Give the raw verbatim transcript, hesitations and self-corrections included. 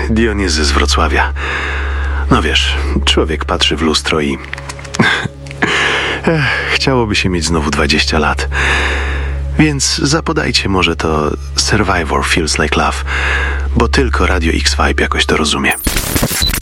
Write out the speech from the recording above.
Dionizy z Wrocławia. No wiesz, człowiek patrzy w lustro i... Ech, chciałoby się mieć znowu dwadzieścia lat. Więc zapodajcie może to Survivor Feels Like Love, bo tylko Radio X-Vibe jakoś to rozumie.